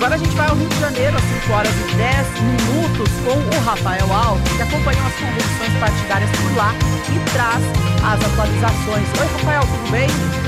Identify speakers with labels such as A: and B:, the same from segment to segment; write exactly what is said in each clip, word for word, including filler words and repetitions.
A: Agora a gente vai ao Rio de Janeiro, às cinco horas e dez minutos, com o Rafael Alves, que acompanhou as convenções partidárias por lá e traz as atualizações. Oi, Rafael, tudo bem?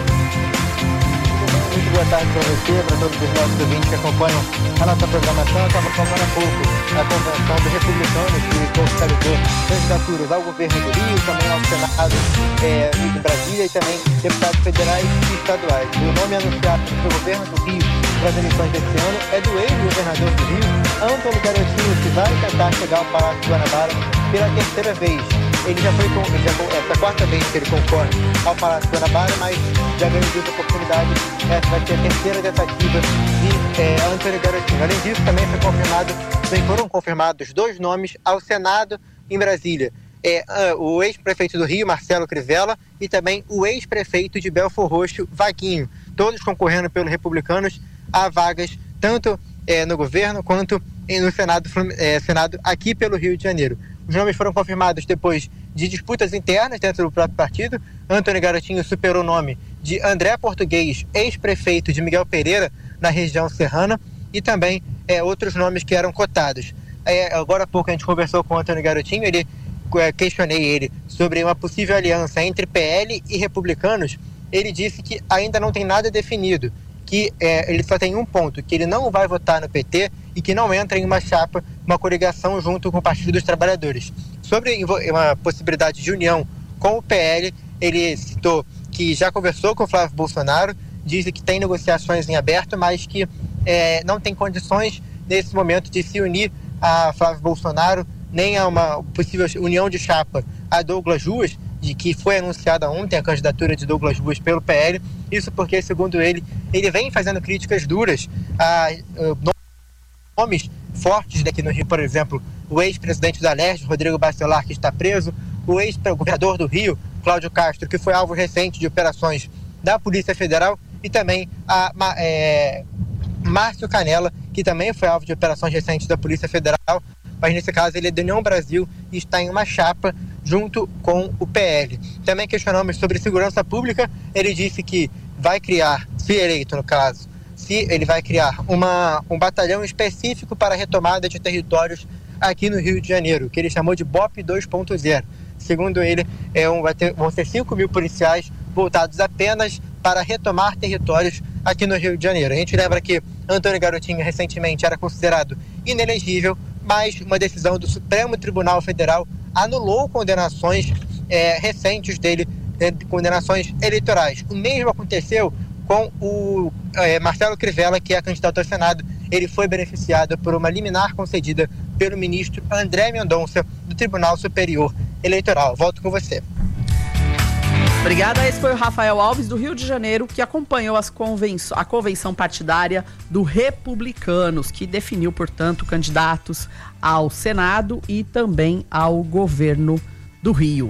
B: Muito boa tarde para você, para todos os nossos ouvintes que acompanham a nossa programação. Eu estava falando há pouco a convenção do Republicanos, que oficializou candidaturas ao governo do Rio, também ao Senado é, de Brasília e também deputados federais e estaduais. O nome anunciado pelo governo do Rio para as eleições deste ano é do ex-governador do Rio, Antônio Garotinho, que vai tentar chegar ao Palácio Guanabara pela terceira vez. Ele já foi, ele já, essa é a quarta vez que ele concorre ao Palácio Guanabara, mas já ganhou duas oportunidades. Essa vai ser a terceira tentativa de é, Antônio Garotinho. Além disso, também foi confirmado, também foram confirmados dois nomes ao Senado em Brasília. É, o ex-prefeito do Rio, Marcelo Crivella, e também o ex-prefeito de Belfor Roxo, Vaguinho. Todos concorrendo pelos republicanos a vagas tanto é, no governo quanto no Senado, é, Senado aqui pelo Rio de Janeiro. Os nomes foram confirmados depois de disputas internas dentro do próprio partido. Antônio Garotinho superou o nome de André Português, ex-prefeito de Miguel Pereira, na região serrana, e também é, outros nomes que eram cotados. É, agora há pouco a gente conversou com o Antônio Garotinho, ele, é, questionei ele sobre uma possível aliança entre P L e republicanos. Ele disse que ainda não tem nada definido, que é, ele só tem um ponto, que ele não vai votar no P T e que não entra em uma chapa, uma coligação junto com o Partido dos Trabalhadores. Sobre uma possibilidade de união com o P L, ele citou que já conversou com o Flávio Bolsonaro, disse que tem negociações em aberto, mas que é, não tem condições nesse momento de se unir a Flávio Bolsonaro, nem a uma possível união de chapa a Douglas Ruas, de que foi anunciada ontem a candidatura de Douglas Ruas pelo P L. Isso porque, segundo ele, ele vem fazendo críticas duras a uh, nomes fortes daqui no Rio, por exemplo, o ex-presidente da Leste, Rodrigo Bacelar, que está preso, o ex-governador do Rio, Cláudio Castro, que foi alvo recente de operações da Polícia Federal, e também a é, Márcio Canella, que também foi alvo de operações recentes da Polícia Federal, mas nesse caso ele é do União Brasil e está em uma chapa junto com o P L. Também questionamos sobre segurança pública. Ele disse que vai criar, se eleito no caso, se ele vai criar uma, um batalhão específico para a retomada de territórios aqui no Rio de Janeiro, que ele chamou de B O P dois ponto zero. Segundo ele, é um, vai ter, vão ser cinco mil policiais voltados apenas para retomar territórios aqui no Rio de Janeiro. A gente lembra que Antônio Garotinho recentemente era considerado inelegível, mas uma decisão do Supremo Tribunal Federal anulou condenações é, recentes dele, é, condenações eleitorais. O mesmo aconteceu com o é, Marcelo Crivella, que é candidato ao Senado. Ele foi beneficiado por uma liminar concedida pelo ministro André Mendonça, do Tribunal Superior Eleitoral. Volto com você.
A: Obrigada. Esse foi o Rafael Alves, do Rio de Janeiro, que acompanhou as conven... a convenção partidária do Republicanos, que definiu, portanto, candidatos ao Senado e também ao governo do Rio.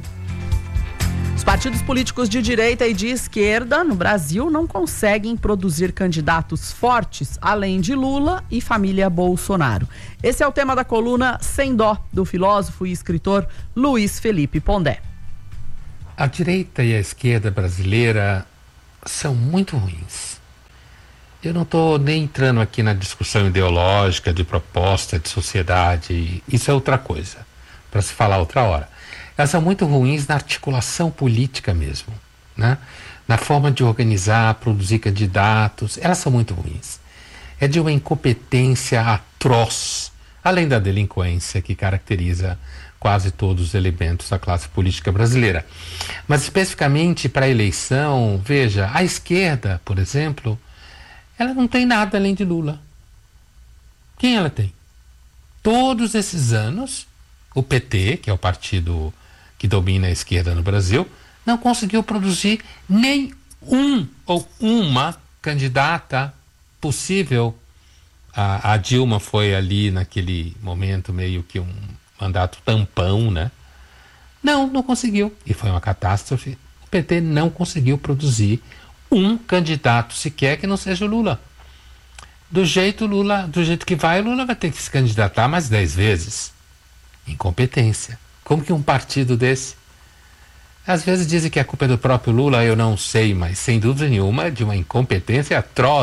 A: Os partidos políticos de direita e de esquerda no Brasil não conseguem produzir candidatos fortes, além de Lula e família Bolsonaro. Esse é o tema da coluna Sem Dó, do filósofo e escritor Luiz Felipe Pondé.
C: A direita e a esquerda brasileira são muito ruins. Eu não estou nem entrando aqui na discussão ideológica, de proposta, de sociedade. Isso é outra coisa, para se falar outra hora. Elas são muito ruins na articulação política mesmo, né? Na forma de organizar, produzir candidatos. Elas são muito ruins. É de uma incompetência atroz, além da delinquência que caracteriza quase todos os elementos da classe política brasileira. Mas especificamente para a eleição, veja, a esquerda, por exemplo, ela não tem nada além de Lula. Quem ela tem? Todos esses anos, o P T, que é o partido que domina a esquerda no Brasil, não conseguiu produzir nem um ou uma candidata possível. A, a Dilma foi ali naquele momento meio que um mandato tampão, né? Não, não conseguiu. E foi uma catástrofe. O P T não conseguiu produzir um candidato sequer que não seja o Lula. Do jeito Lula, do jeito que vai, o Lula vai ter que se candidatar mais dez vezes. Incompetência. Como que um partido desse? Às vezes dizem que a culpa é do próprio Lula, eu não sei, mas sem dúvida nenhuma é de uma incompetência atroz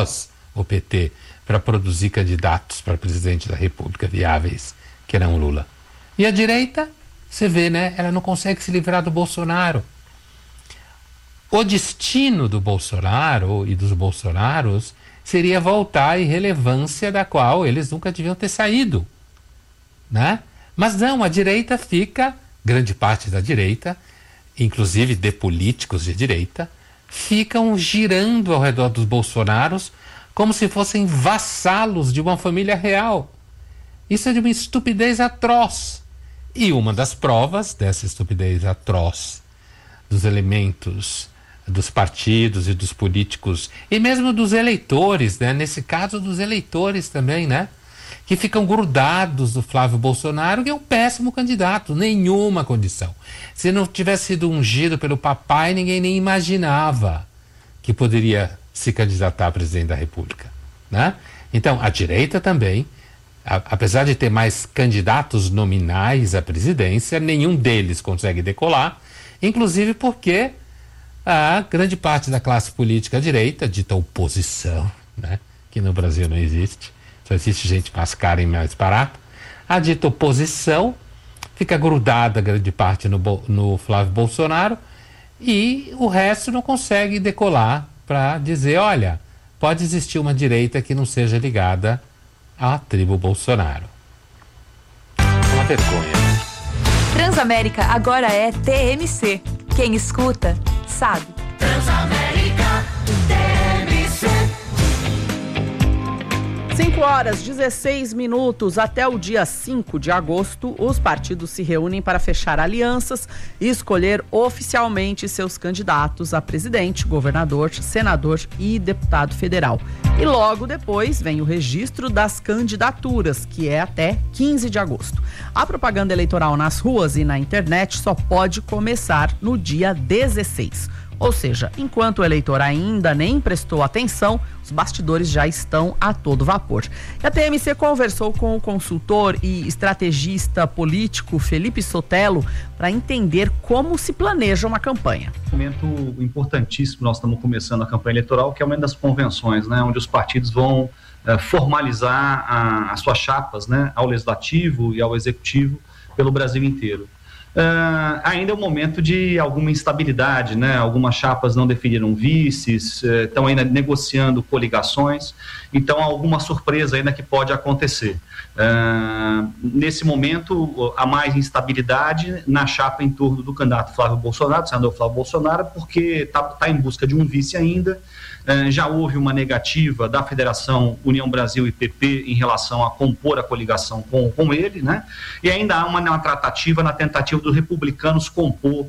C: o P T, para produzir candidatos para presidente da República viáveis, que eram o Lula. E a direita, você vê, né? Ela não consegue se livrar do Bolsonaro. O destino do Bolsonaro e dos Bolsonaros seria voltar à irrelevância da qual eles nunca deviam ter saído, né? Mas não, a direita fica, grande parte da direita, inclusive de políticos de direita, ficam girando ao redor dos Bolsonaros como se fossem vassalos de uma família real. Isso é de uma estupidez atroz. E uma das provas dessa estupidez atroz, dos elementos dos partidos e dos políticos, e mesmo dos eleitores, né? Nesse caso dos eleitores também, né? Que ficam grudados do Flávio Bolsonaro, que é um péssimo candidato, nenhuma condição. Se não tivesse sido ungido pelo papai, ninguém nem imaginava que poderia se candidatar a presidente da República, né? Então, a direita também, a, apesar de ter mais candidatos nominais à presidência, nenhum deles consegue decolar, inclusive porque a grande parte da classe política à direita, dita oposição, né? Que no Brasil não existe, só existe gente mais cara e mais barata, a dita oposição fica grudada grande parte no, no Flávio Bolsonaro e o resto não consegue decolar para dizer, olha, pode existir uma direita que não seja ligada à tribo Bolsonaro. Uma vergonha.
D: Transamérica agora é T M C. Quem escuta, sabe.
E: Transamérica T M C.
A: cinco horas, dezesseis minutos. Até o dia cinco de agosto, os partidos se reúnem para fechar alianças e escolher oficialmente seus candidatos a presidente, governador, senador e deputado federal. E logo depois vem o registro das candidaturas, que é até quinze de agosto. A propaganda eleitoral nas ruas e na internet só pode começar no dia dezesseis. Ou seja, enquanto o eleitor ainda nem prestou atenção, os bastidores já estão a todo vapor. E a T M C conversou com o consultor e estrategista político Felipe Sotelo para entender como se planeja uma campanha.
F: Um momento importantíssimo, nós estamos começando a campanha eleitoral, que é o momento das convenções, né, onde os partidos vão é, formalizar a, as suas chapas, né, ao legislativo e ao executivo pelo Brasil inteiro. Uh, ainda é um momento de alguma instabilidade, né? Algumas chapas não definiram vices, uh, estão ainda negociando coligações, então há alguma surpresa ainda que pode acontecer. Uh, nesse momento, há mais instabilidade na chapa em torno do candidato Flávio Bolsonaro, do senador Flávio Bolsonaro, porque está tá em busca de um vice ainda. Uh, já houve uma negativa da Federação União Brasil e P P em relação a compor a coligação com, com ele, né? E ainda há uma, uma tratativa na tentativa dos republicanos compor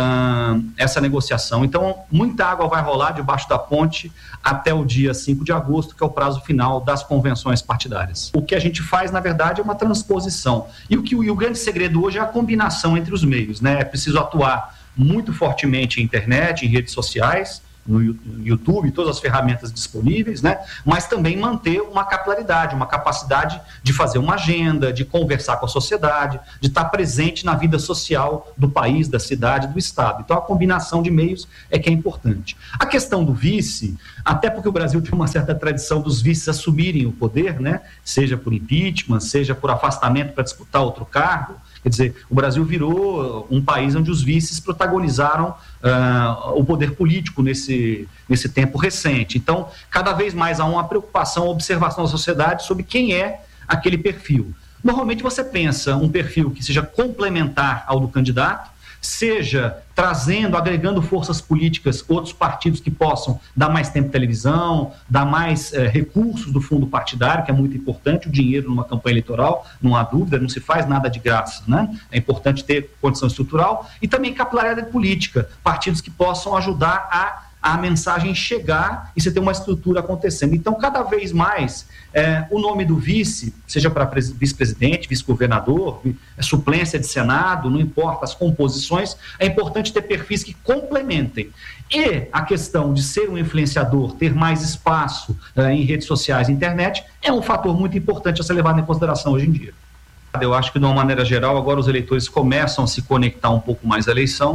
F: uh, essa negociação. Então, muita água vai rolar debaixo da ponte até o dia cinco de agosto, que é o prazo final das convenções partidárias. O que a gente faz, na verdade, é uma transposição. E o, que, e o grande segredo hoje é a combinação entre os meios, né? É preciso atuar muito fortemente em internet, em redes sociais, no YouTube, todas as ferramentas disponíveis, né? Mas também manter uma capilaridade, uma capacidade de fazer uma agenda, de conversar com a sociedade, de estar presente na vida social do país, da cidade, do estado. Então a combinação de meios é que é importante. A questão do vice, até porque o Brasil tem uma certa tradição dos vices assumirem o poder, né? Seja por impeachment, seja por afastamento para disputar outro cargo. Quer dizer, o Brasil virou um país onde os vices protagonizaram uh, o poder político nesse, nesse tempo recente. Então, cada vez mais há uma preocupação, uma observação da sociedade sobre quem é aquele perfil. Normalmente você pensa um perfil que seja complementar ao do candidato, seja trazendo, agregando forças políticas, outros partidos que possam dar mais tempo de televisão, dar mais eh, recursos do fundo partidário, que é muito importante, o dinheiro numa campanha eleitoral, não há dúvida, não se faz nada de graça, né? É importante ter condição estrutural e também capilaridade política, partidos que possam ajudar a a mensagem chegar e você ter uma estrutura acontecendo. Então, cada vez mais, é, o nome do vice, seja para vice-presidente, vice-governador, suplência de Senado, não importa as composições, é importante ter perfis que complementem. E a questão de ser um influenciador, ter mais espaço é, em redes sociais e internet, é um fator muito importante a ser levado em consideração hoje em dia. Eu acho que, de uma maneira geral, agora os eleitores começam a se conectar um pouco mais à eleição.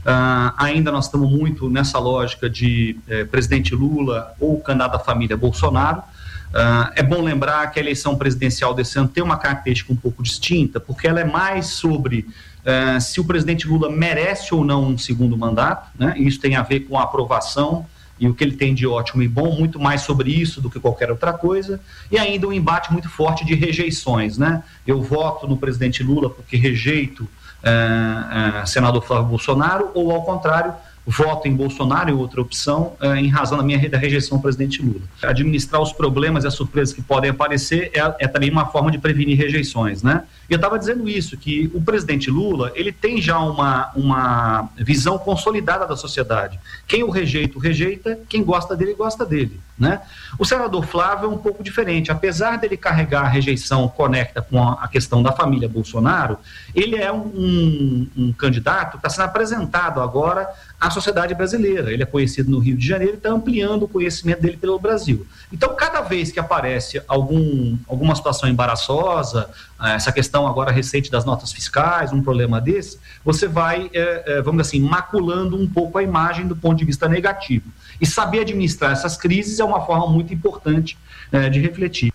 F: Uh, ainda nós estamos muito nessa lógica de eh, presidente Lula ou candidato da família Bolsonaro. Uh, é bom lembrar que a eleição presidencial desse ano tem uma característica um pouco distinta, porque ela é mais sobre uh, se o presidente Lula merece ou não um segundo mandato, né? Isso tem a ver com a aprovação e o que ele tem de ótimo e bom, muito mais sobre isso do que qualquer outra coisa, e ainda um embate muito forte de rejeições, né? Eu voto no presidente Lula porque rejeito uh, uh, senador Flávio Bolsonaro, ou ao contrário, voto em Bolsonaro e outra opção uh, em razão da minha da rejeição ao presidente Lula. Administrar os problemas e as surpresas que podem aparecer é, é também uma forma de prevenir rejeições, né? E eu estava dizendo isso, que o presidente Lula, ele tem já uma, uma visão consolidada da sociedade. Quem o rejeita, o rejeita, quem gosta dele, gosta dele, né? O senador Flávio é um pouco diferente. Apesar dele carregar a rejeição conecta com a, a questão da família Bolsonaro, ele é um, um, um candidato que está sendo apresentado agora à sociedade brasileira. Ele é conhecido no Rio de Janeiro e está ampliando o conhecimento dele pelo Brasil. Então, cada vez que aparece algum, alguma situação embaraçosa, essa questão agora recente das notas fiscais, um problema desse, você vai, é, é, vamos dizer assim, maculando um pouco a imagem do ponto de vista negativo. E saber administrar essas crises é uma forma muito importante é, de refletir.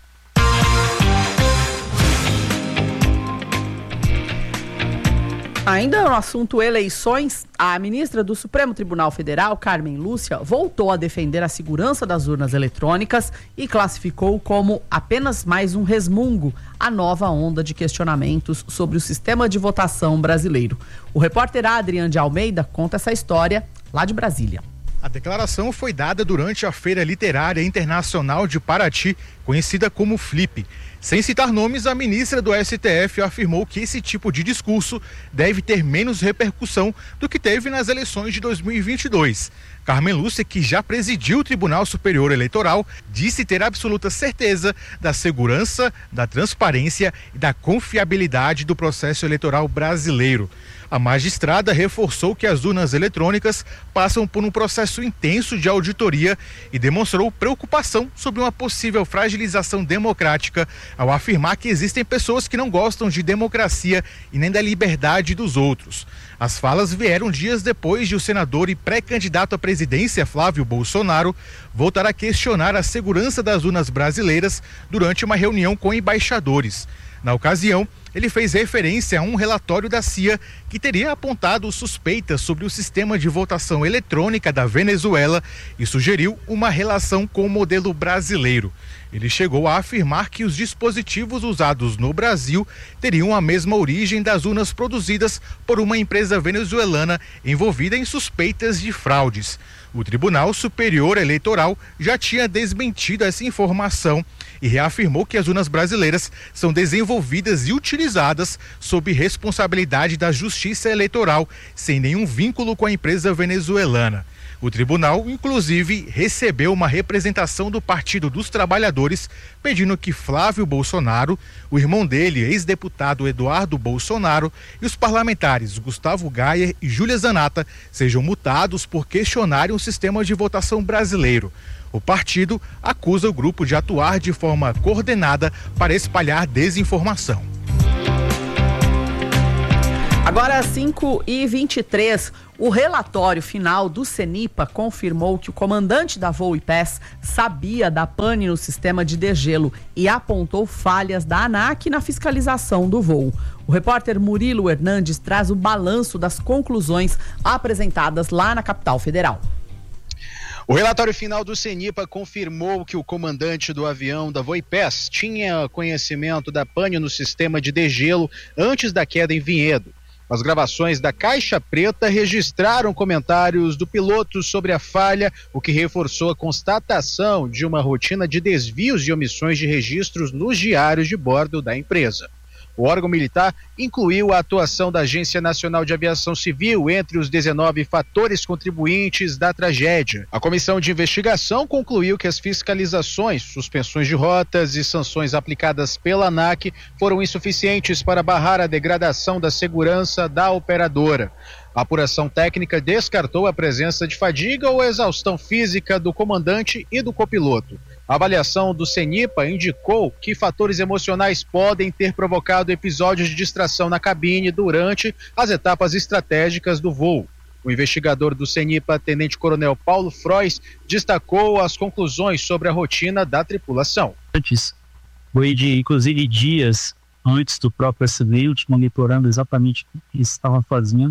A: Ainda no assunto eleições, a ministra do Supremo Tribunal Federal, Carmen Lúcia, voltou a defender a segurança das urnas eletrônicas e classificou como apenas mais um resmungo a nova onda de questionamentos sobre o sistema de votação brasileiro. O repórter Adrian de Almeida conta essa história lá de Brasília.
G: A declaração foi dada durante a Feira Literária Internacional de Paraty, conhecida como Flip. Sem citar nomes, a ministra do S T F afirmou que esse tipo de discurso deve ter menos repercussão do que teve nas eleições de dois mil e vinte e dois. Carmen Lúcia, que já presidiu o Tribunal Superior Eleitoral, disse ter absoluta certeza da segurança, da transparência e da confiabilidade do processo eleitoral brasileiro. A magistrada reforçou que as urnas eletrônicas passam por um processo intenso de auditoria e demonstrou preocupação sobre uma possível fragilização democrática ao afirmar que existem pessoas que não gostam de democracia e nem da liberdade dos outros. As falas vieram dias depois de o senador e pré-candidato à presidência Flávio Bolsonaro voltar a questionar a segurança das urnas brasileiras durante uma reunião com embaixadores. Na ocasião, ele fez referência a um relatório da C I A que teria apontado suspeitas sobre o sistema de votação eletrônica da Venezuela e sugeriu uma relação com o modelo brasileiro. Ele chegou a afirmar que os dispositivos usados no Brasil teriam a mesma origem das urnas produzidas por uma empresa venezuelana envolvida em suspeitas de fraudes. O Tribunal Superior Eleitoral já tinha desmentido essa informação e reafirmou que as urnas brasileiras são desenvolvidas e utilizadas sob responsabilidade da Justiça Eleitoral, sem nenhum vínculo com a empresa venezuelana. O tribunal, inclusive, recebeu uma representação do Partido dos Trabalhadores pedindo que Flávio Bolsonaro, o irmão dele, ex-deputado Eduardo Bolsonaro, e os parlamentares Gustavo Gayer e Júlia Zanata sejam multados por questionarem o sistema de votação brasileiro. O partido acusa o grupo de atuar de forma coordenada para espalhar desinformação.
A: Agora, às cinco e vinte e três, o relatório final do CENIPA confirmou que o comandante da Voo e P E S sabia da pane no sistema de degelo e apontou falhas da ANAC na fiscalização do voo. O repórter Murilo Hernandes traz o balanço das conclusões apresentadas lá na capital federal.
H: O relatório final do CENIPA confirmou que o comandante do avião da Voo e P E S tinha conhecimento da pane no sistema de degelo antes da queda em Vinhedo. As gravações da Caixa Preta registraram comentários do piloto sobre a falha, o que reforçou a constatação de uma rotina de desvios e omissões de registros nos diários de bordo da empresa. O órgão militar incluiu a atuação da Agência Nacional de Aviação Civil entre os dezenove fatores contribuintes da tragédia. A comissão de investigação concluiu que as fiscalizações, suspensões de rotas e sanções aplicadas pela ANAC foram insuficientes para barrar a degradação da segurança da operadora. A apuração técnica descartou a presença de fadiga ou exaustão física do comandante e do copiloto. A avaliação do CENIPA indicou que fatores emocionais podem ter provocado episódios de distração na cabine durante as etapas estratégicas do voo. O investigador do CENIPA, tenente-coronel Paulo Frois, destacou as conclusões sobre a rotina da tripulação.
I: Antes, foi de, inclusive, dias antes do próprio acidente, monitorando exatamente o que estava fazendo.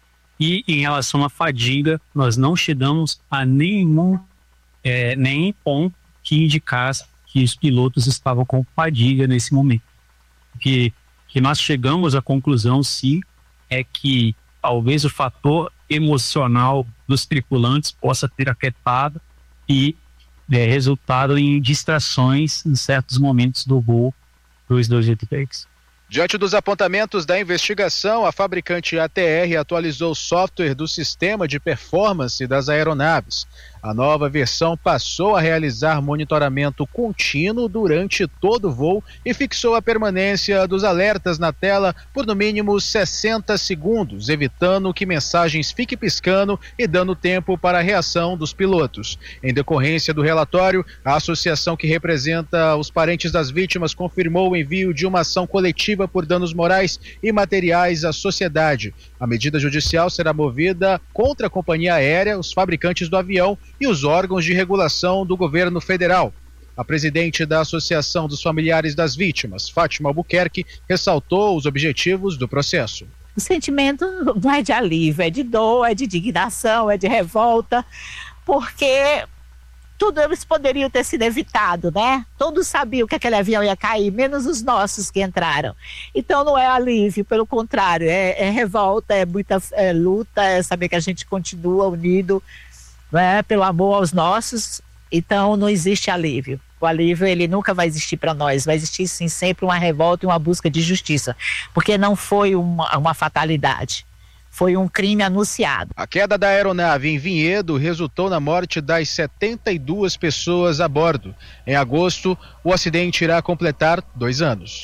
I: E em relação à fadiga, nós não chegamos a nenhum, é, nem ponto que indicasse que os pilotos estavam com fadiga nesse momento. Que, que nós chegamos à conclusão, sim, é que talvez o fator emocional dos tripulantes possa ter afetado e é, resultado em distrações em certos momentos do voo dos dois jetpacks.
H: Diante dos apontamentos da investigação, a fabricante A T R atualizou o software do sistema de performance das aeronaves. A nova versão passou a realizar monitoramento contínuo durante todo o voo e fixou a permanência dos alertas na tela por no mínimo sessenta segundos, evitando que mensagens fiquem piscando e dando tempo para a reação dos pilotos. Em decorrência do relatório, a associação que representa os parentes das vítimas confirmou o envio de uma ação coletiva por danos morais e materiais à sociedade. A medida judicial será movida contra a companhia aérea, os fabricantes do avião e os órgãos de regulação do governo federal. A presidente da Associação dos Familiares das Vítimas, Fátima Albuquerque, ressaltou os objetivos do processo.
J: O sentimento não é de alívio, é de dor, é de indignação, é de revolta, porque tudo eles poderiam ter sido evitado, né? Todos sabiam que aquele avião ia cair, menos os nossos que entraram. Então não é alívio, pelo contrário, é, é revolta, é muita é luta, é saber que a gente continua unido, né, pelo amor aos nossos. Então não existe alívio. O alívio, ele nunca vai existir para nós, vai existir sim sempre uma revolta e uma busca de justiça, porque não foi uma, uma fatalidade, foi um crime anunciado.
H: A queda da aeronave em Vinhedo resultou na morte das setenta e duas pessoas a bordo. Em agosto, o acidente irá completar dois anos.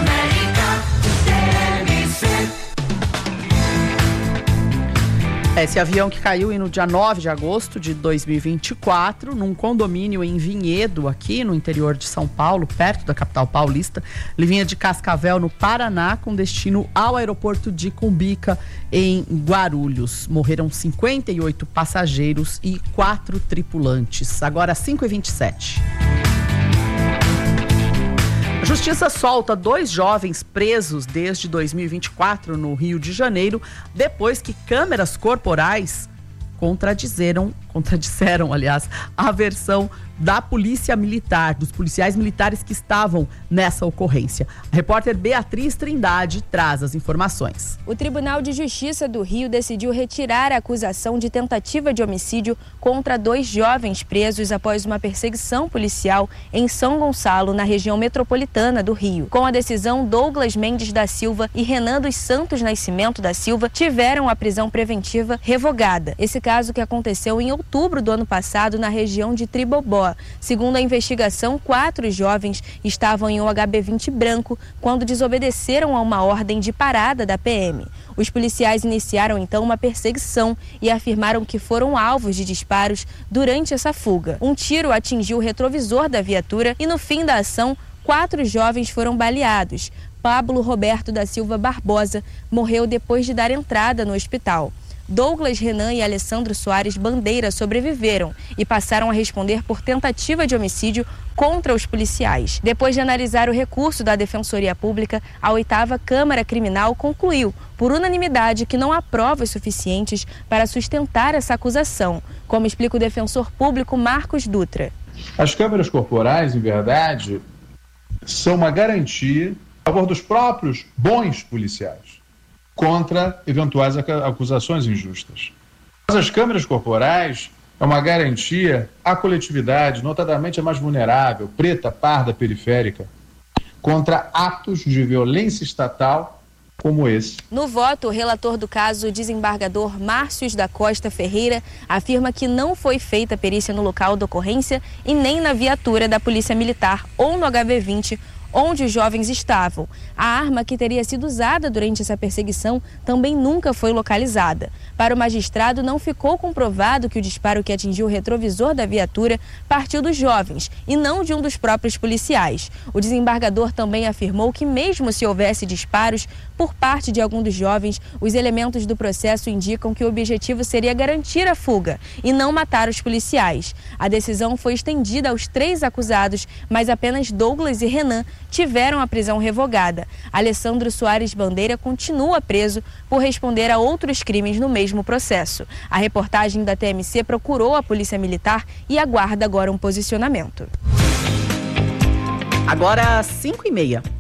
A: Esse avião que caiu no dia nove de agosto de dois mil e vinte e quatro, num condomínio em Vinhedo, aqui no interior de São Paulo, perto da capital paulista. Ele vinha de Cascavel, no Paraná, com destino ao aeroporto de Cumbica, em Guarulhos. Morreram cinquenta e oito passageiros e quatro tripulantes. Agora cinco e vinte e sete. A Justiça solta dois jovens presos desde dois mil e vinte e quatro no Rio de Janeiro, depois que câmeras corporais contradizeram, contradisseram, aliás, a versão da polícia militar, dos policiais militares que estavam nessa ocorrência. A repórter Beatriz Trindade traz as informações.
K: O Tribunal de Justiça do Rio decidiu retirar a acusação de tentativa de homicídio contra dois jovens presos após uma perseguição policial em São Gonçalo, na região metropolitana do Rio. Com a decisão, Douglas Mendes da Silva e Renan dos Santos Nascimento da Silva tiveram a prisão preventiva revogada. Esse caso que aconteceu em outubro do ano passado na região de Tribobó. Segundo a investigação, quatro jovens estavam em um H B vinte branco quando desobedeceram a uma ordem de parada da P M. Os policiais iniciaram então uma perseguição e afirmaram que foram alvos de disparos durante essa fuga. Um tiro atingiu o retrovisor da viatura e no fim da ação, quatro jovens foram baleados. Pablo Roberto da Silva Barbosa morreu depois de dar entrada no hospital. Douglas Renan e Alessandro Soares Bandeira sobreviveram e passaram a responder por tentativa de homicídio contra os policiais. Depois de analisar o recurso da Defensoria Pública, a oitava Câmara Criminal concluiu, por unanimidade, que não há provas suficientes para sustentar essa acusação, como explica o defensor público Marcos Dutra.
L: As câmeras corporais, em verdade, são uma garantia a favor dos próprios bons policiais contra eventuais acusações injustas. Mas as câmeras corporais é uma garantia à coletividade, notadamente a mais vulnerável, preta, parda, periférica, contra atos de violência estatal como esse.
K: No voto, o relator do caso, o desembargador Márcios da Costa Ferreira, afirma que não foi feita perícia no local da ocorrência e nem na viatura da Polícia Militar ou no H B vinte onde os jovens estavam. A arma que teria sido usada durante essa perseguição também nunca foi localizada. Para o magistrado, não ficou comprovado que o disparo que atingiu o retrovisor da viatura partiu dos jovens e não de um dos próprios policiais. O desembargador também afirmou que, mesmo se houvesse disparos por parte de algum dos jovens, os elementos do processo indicam que o objetivo seria garantir a fuga e não matar os policiais. A decisão foi estendida aos três acusados, mas apenas Douglas e Renan tiveram a prisão revogada. Alessandro Soares Bandeira continua preso por responder a outros crimes no mesmo processo. A reportagem da T M C procurou a Polícia Militar e aguarda agora um posicionamento.
A: Agora, cinco e meia.